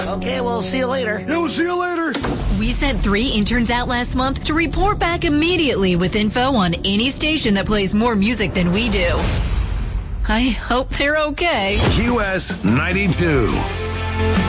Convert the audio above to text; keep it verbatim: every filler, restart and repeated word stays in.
Okay, we'll see you later. Yeah, we'll see you later. We sent three interns out last month to report back immediately with info on any station that plays more music than we do. I hope they're okay. Q S ninety-two.